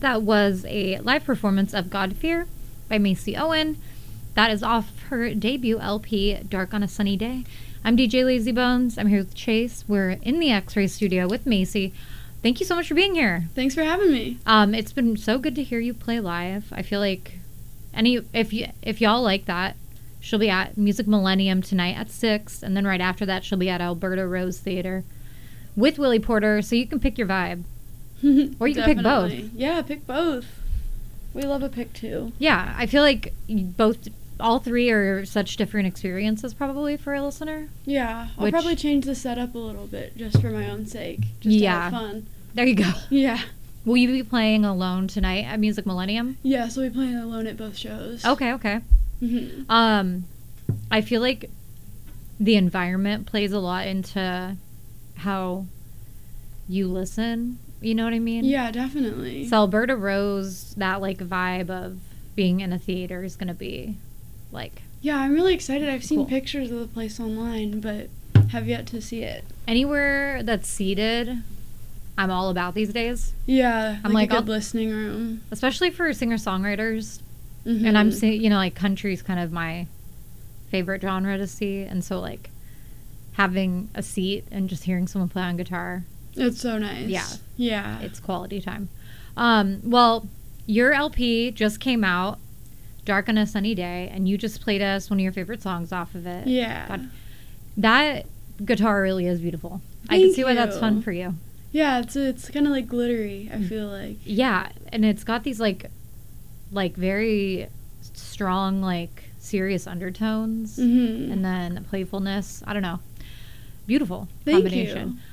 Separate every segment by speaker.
Speaker 1: That was a live performance of God Fear by Macy Owen. That is off her debut LP, Dark on a Sunny Day. I'm DJ Lazybones. I'm here with Chase. We're in the X-Ray studio with Macy. Thank you so much for being here.
Speaker 2: Thanks for having me.
Speaker 1: It's been so good to hear you play live. I feel like if y'all like that, she'll be at Music Millennium tonight at 6, and then right after that she'll be at Alberta Rose Theater with Willie Porter, so you can pick your vibe. Or you can pick both.
Speaker 2: Yeah, pick both. We love a pick too.
Speaker 1: Yeah, I feel like all three are such different experiences probably for a listener.
Speaker 2: Yeah, I'll probably change the setup a little bit just for my own sake. Just to have fun.
Speaker 1: There you go.
Speaker 2: Yeah.
Speaker 1: Will you be playing alone tonight at Music Millennium?
Speaker 2: Yeah, so we'll be playing alone at both shows.
Speaker 1: Okay.
Speaker 2: Mm-hmm.
Speaker 1: I feel like the environment plays a lot into how you listen. You know what I mean?
Speaker 2: Yeah, definitely.
Speaker 1: So Alberta Rose, that like vibe of being in a theater is going to be like...
Speaker 2: Yeah, I'm really excited. I've seen
Speaker 1: cool.
Speaker 2: pictures of the place online, but have yet to see it.
Speaker 1: Anywhere that's seated, I'm all about these days.
Speaker 2: Yeah,
Speaker 1: I'm
Speaker 2: like a good listening room.
Speaker 1: Especially for singer-songwriters.
Speaker 2: Mm-hmm.
Speaker 1: And I'm saying, like country's kind of my favorite genre to see. And so like having a seat and just hearing someone play on guitar...
Speaker 2: It's so nice. Yeah.
Speaker 1: It's quality time. Well, your LP just came out, Dark on a Sunny Day, and you just played us one of your favorite songs off of it.
Speaker 2: Yeah.
Speaker 1: God, that guitar really is beautiful. I
Speaker 2: Thank
Speaker 1: can see why that's fun for you.
Speaker 2: Yeah, it's kind of like glittery, I feel like.
Speaker 1: Yeah, and it's got these like very strong, like serious undertones, and then playfulness. I don't know. Beautiful combination.
Speaker 2: You.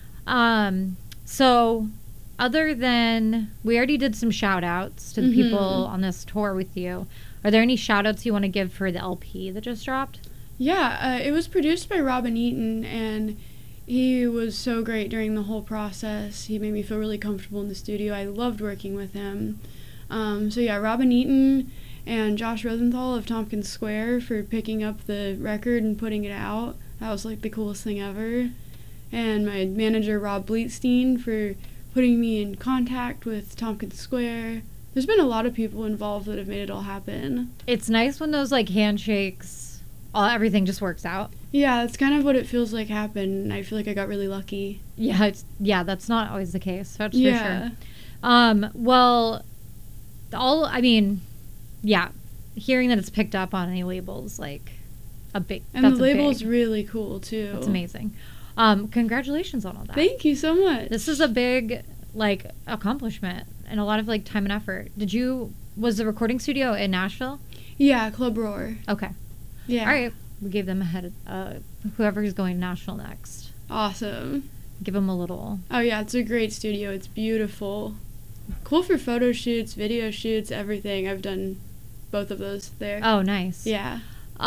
Speaker 1: So other than, we already did some shout outs to the people on this tour with you. Are there any shout outs you want to give for the LP that just dropped?
Speaker 2: Yeah, it was produced by Robin Eaton, and he was so great during the whole process. He made me feel really comfortable in the studio. I loved working with him. So yeah, Robin Eaton and Josh Rosenthal of Tompkins Square for picking up the record and putting it out. That was like the coolest thing ever. And my manager, Rob Bleetstein, for putting me in contact with Tompkins Square. There's been a lot of people involved that have made it all happen.
Speaker 1: It's nice when those, like, handshakes, everything just works out.
Speaker 2: Yeah, that's kind of what it feels like happened, and I feel like I got really lucky.
Speaker 1: Yeah, that's not always the case. That's for sure. Well, hearing that it's picked up on any labels, like,
Speaker 2: and the label's really cool, too.
Speaker 1: That's amazing. Congratulations on all that.
Speaker 2: Thank you so much.
Speaker 1: This is a big, like, accomplishment and a lot of, like, time and effort. Was the recording studio in Nashville?
Speaker 2: Yeah, Club Roar.
Speaker 1: Okay.
Speaker 2: Yeah.
Speaker 1: All right. We gave them a head, whoever's going to Nashville next.
Speaker 2: Awesome.
Speaker 1: Give them a little.
Speaker 2: Oh, yeah, it's a great studio. It's beautiful. Cool for photo shoots, video shoots, everything. I've done both of those there.
Speaker 1: Oh, nice.
Speaker 2: Yeah.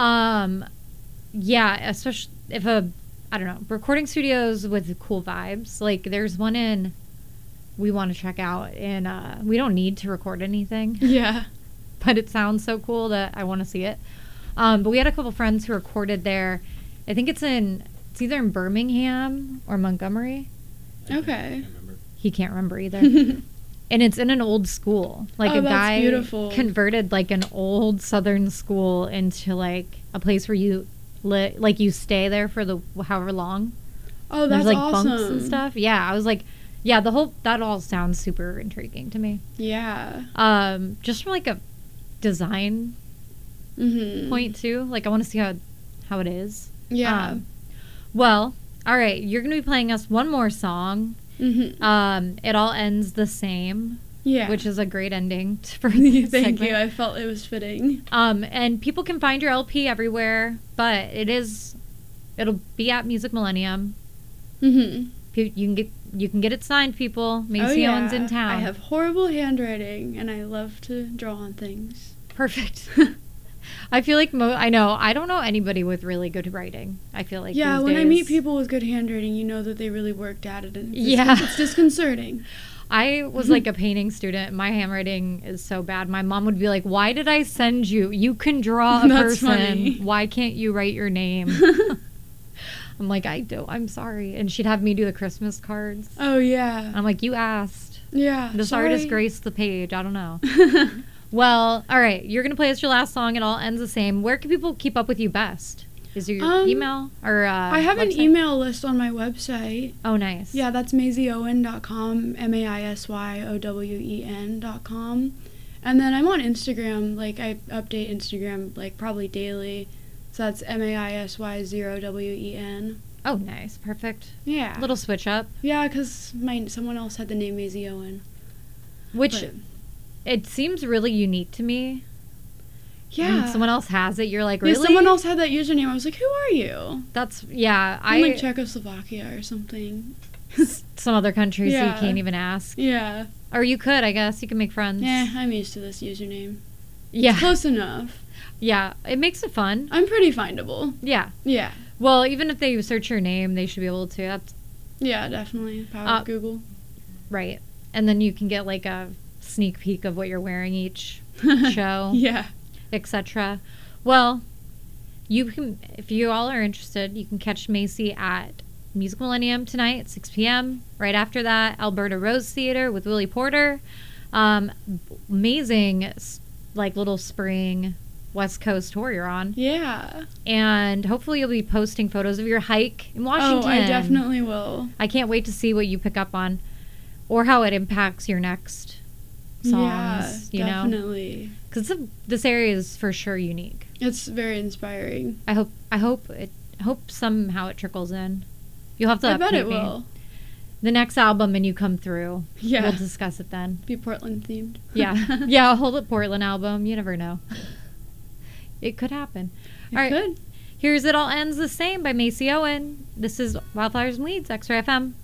Speaker 1: Yeah, especially if recording studios with cool vibes. Like, there's one we want to check out, and we don't need to record anything.
Speaker 2: Yeah.
Speaker 1: But it sounds so cool that I want to see it. But we had a couple friends who recorded there. I think it's either in Birmingham or Montgomery.
Speaker 2: Okay.
Speaker 1: He can't remember either. And it's in an old school. Like, a guy
Speaker 2: beautiful.
Speaker 1: Converted, like, an old Southern school into, like, a place where you you stay there for however long.
Speaker 2: Oh, that's
Speaker 1: like
Speaker 2: awesome.
Speaker 1: Bunks and stuff. Yeah, I was like, yeah, that all sounds super intriguing to me.
Speaker 2: Yeah.
Speaker 1: Just from like a design point too. Like, I want to see how it is.
Speaker 2: Yeah.
Speaker 1: Well, all right, you're gonna be playing us one more song. It all ends the same.
Speaker 2: Yeah.
Speaker 1: Which is a great ending for the
Speaker 2: Thank you. I felt it was fitting.
Speaker 1: And people can find your LP everywhere, but it'll be at Music Millennium. You can get it signed, people. Macy Owen's in town.
Speaker 2: I have horrible handwriting, and I love to draw on things.
Speaker 1: Perfect. I feel like I don't know anybody with really good writing. I feel like
Speaker 2: when
Speaker 1: days.
Speaker 2: I meet people with good handwriting, you know that they really worked at it, and it's disconcerting.
Speaker 1: I was like a painting student. My handwriting is so bad. My mom would be like, "Why did I send you? You can draw a person.
Speaker 2: Funny.
Speaker 1: Why can't you write your name?" I'm like, I'm sorry. And she'd have me do the Christmas cards.
Speaker 2: Oh, yeah.
Speaker 1: I'm like, you asked.
Speaker 2: Yeah.
Speaker 1: This
Speaker 2: sorry.
Speaker 1: artist graced the page. I don't know. Well, all right. You're going to play us your last song. It all ends the same. Where can people keep up with you best? Is your email or
Speaker 2: I have
Speaker 1: website?
Speaker 2: an email list on my website.
Speaker 1: Oh, nice.
Speaker 2: Yeah, that's maisyowen.com, MAISYOWEN.com. And then I'm on Instagram. Like, I update Instagram, like, probably daily. So that's MAISY0WEN.
Speaker 1: Oh, nice. Perfect.
Speaker 2: Yeah.
Speaker 1: Little switch up.
Speaker 2: Yeah, because someone else had the name Maisie Owen.
Speaker 1: Which,
Speaker 2: But-
Speaker 1: it seems really unique to me.
Speaker 2: Yeah.
Speaker 1: When someone else has it, you're like,
Speaker 2: Yeah,
Speaker 1: really?
Speaker 2: someone else had that username. I was like, who are you?
Speaker 1: That's, yeah.
Speaker 2: I'm like Czechoslovakia or something.
Speaker 1: Some other countries
Speaker 2: Yeah.
Speaker 1: you can't even ask.
Speaker 2: Yeah.
Speaker 1: Or you could, I guess. You can make friends.
Speaker 2: Yeah, I'm used to this username.
Speaker 1: Yeah.
Speaker 2: Close enough.
Speaker 1: Yeah. It makes it fun.
Speaker 2: I'm pretty findable.
Speaker 1: Yeah.
Speaker 2: Yeah.
Speaker 1: Well, even if they search your name, they should be able to. That's
Speaker 2: Yeah, definitely. Power of Google.
Speaker 1: right. And then you can get like a sneak peek of what you're wearing each show,
Speaker 2: Yeah.
Speaker 1: etc. Well, you can, if you all are interested, you can catch Macy at Music Millennium tonight at 6 p.m. Right after that, Alberta Rose Theater with Willie Porter. Amazing, like, little spring West Coast tour you're on.
Speaker 2: Yeah.
Speaker 1: And hopefully you'll be posting photos of your hike in Washington.
Speaker 2: Oh, I definitely will.
Speaker 1: I can't wait to see what you pick up on or how it impacts your next songs,
Speaker 2: Yeah,
Speaker 1: you know?
Speaker 2: definitely.
Speaker 1: Because this area is for sure unique.
Speaker 2: It's very inspiring.
Speaker 1: I hope somehow it trickles in. You'll have to
Speaker 2: I bet
Speaker 1: update
Speaker 2: it
Speaker 1: me.
Speaker 2: will.
Speaker 1: The next album and you come through.
Speaker 2: Yeah.
Speaker 1: We'll discuss it then.
Speaker 2: Be Portland themed.
Speaker 1: Yeah. Yeah, I'll hold a Portland album. You never know. It could happen.
Speaker 2: It
Speaker 1: All right.
Speaker 2: could.
Speaker 1: Here's It All Ends the Same by Macy Owen. This is Wildflowers and Weeds, X-Ray FM.